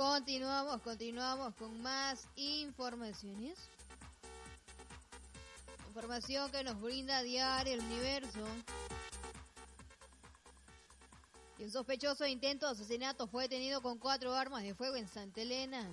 Continuamos con más informaciones. Información que nos brinda Diario El Universo. Y un sospechoso de intento de asesinato fue detenido con 4 armas de fuego en Santa Elena.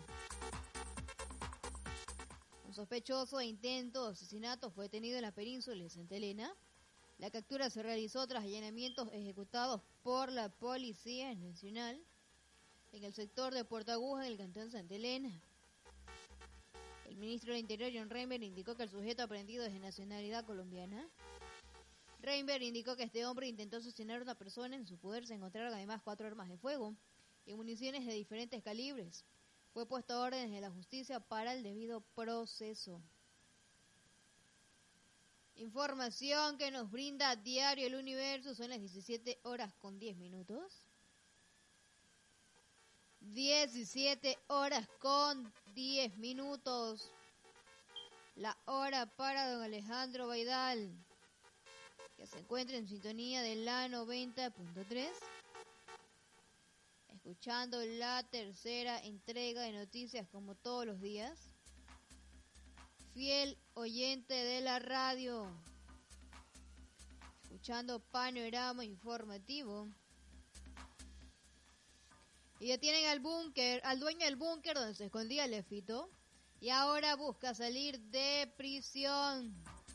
Un sospechoso de intento de asesinato fue detenido en la península de Santa Elena. La captura se realizó tras allanamientos ejecutados por la Policía Nacional en el sector de Puerto Aguja del cantón Santa Elena. El ministro del Interior, John Reinberg, indicó que el sujeto aprehendido es de nacionalidad colombiana. Reinberg indicó que este hombre intentó asesinar a una persona. En su poder se encontraron además 4 armas de fuego y municiones de diferentes calibres. Fue puesto a órdenes de la justicia para el debido proceso. Información que nos brinda Diario El Universo. Son las 17 horas con 10 minutos. 17 horas con 10 minutos. La hora para don Alejandro Baidal, que se encuentra en sintonía de la 90.3. Escuchando la tercera entrega de noticias como todos los días. Fiel oyente de la radio. Escuchando Panorama Informativo. Y detienen al dueño del búnker donde se escondía Lefito. Y ahora busca salir de prisión.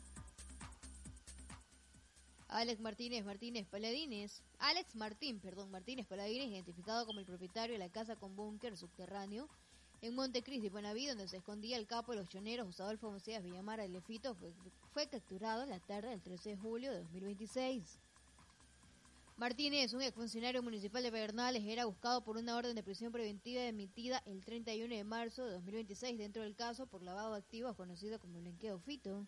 Alex Martínez Paladines, identificado como el propietario de la casa con búnker subterráneo en Montecristi, Buenaví, donde se escondía el capo de los choneros, Adolfo Macías Villamara, el Lefito, fue capturado en la tarde del 13 de julio de 2026. Martínez, un exfuncionario municipal de Pedernales, era buscado por una orden de prisión preventiva emitida el 31 de marzo de 2026 dentro del caso por lavado de activos conocido como blanqueo Fito.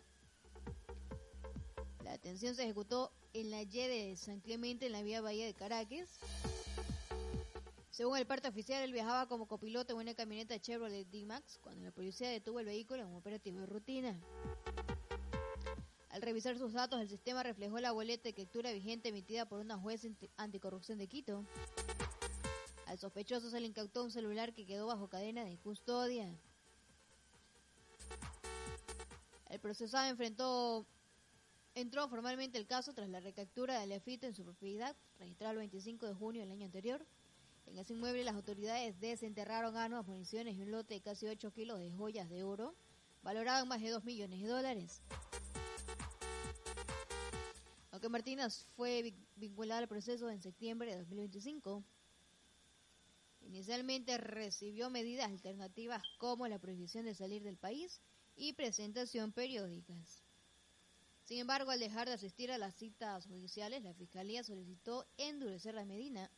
La detención se ejecutó en la Y de San Clemente, en la vía Bahía de Caracas. Según el parte oficial, él viajaba como copiloto en una camioneta Chevrolet D-Max cuando la policía detuvo el vehículo en un operativo de rutina. Al revisar sus datos, el sistema reflejó la boleta de captura vigente emitida por una juez anticorrupción de Quito. Al sospechoso se le incautó un celular que quedó bajo cadena de custodia. El procesado entró formalmente el caso tras la recaptura de Lefito en su propiedad, registrada el 25 de junio del año anterior. En ese inmueble las autoridades desenterraron armas, municiones y un lote de casi 8 kilos de joyas de oro, valorado en más de $2 millones. Aunque Martínez fue vinculado al proceso en septiembre de 2025, inicialmente recibió medidas alternativas como la prohibición de salir del país y presentación periódicas. Sin embargo, al dejar de asistir a las citas judiciales, la Fiscalía solicitó endurecer la medida,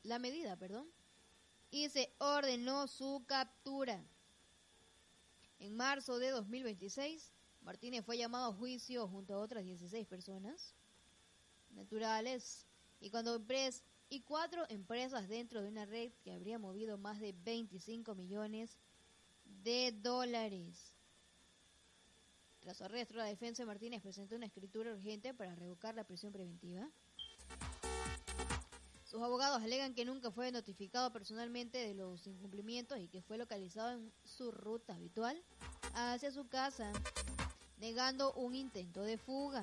y se ordenó su captura. En marzo de 2026, Martínez fue llamado a juicio junto a otras 16 personas naturales y 4 empresas dentro de una red que habría movido más de $25 millones. Tras su arresto, la defensa de Martínez presentó una escritura urgente para revocar la prisión preventiva. Sus abogados alegan que nunca fue notificado personalmente de los incumplimientos y que fue localizado en su ruta habitual hacia su casa, negando un intento de fuga.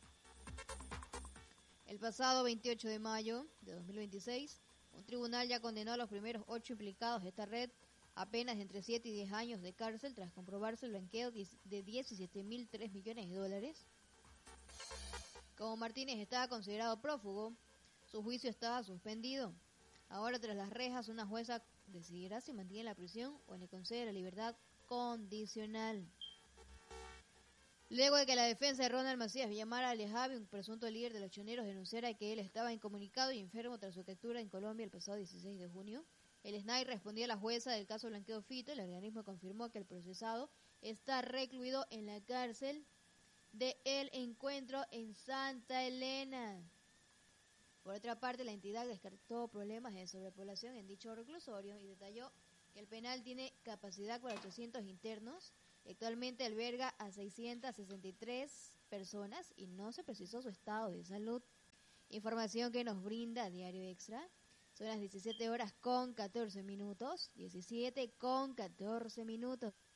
El pasado 28 de mayo de 2026, un tribunal ya condenó a los primeros 8 implicados de esta red a penas de entre 7 y 10 años de cárcel tras comprobarse el blanqueo de $17.003 millones. Como Martínez estaba considerado prófugo, su juicio estaba suspendido. Ahora, tras las rejas, una jueza decidirá si mantiene la prisión o le concede la libertad condicional. Luego de que la defensa de Ronald Macías Villamara Alejavi, un presunto líder de los choneros, denunciara que él estaba incomunicado y enfermo tras su captura en Colombia el pasado 16 de junio, el SNAI respondió a la jueza del caso Blanqueo Fito. El organismo confirmó que el procesado está recluido en la cárcel de El Encuentro en Santa Elena. Por otra parte, la entidad descartó problemas de sobrepoblación en dicho reclusorio y detalló que el penal tiene capacidad para 800 internos. Actualmente alberga a 663 personas y no se precisó su estado de salud. Información que nos brinda Diario Extra. Son las 17 horas con 14 minutos. 17 con 14 minutos.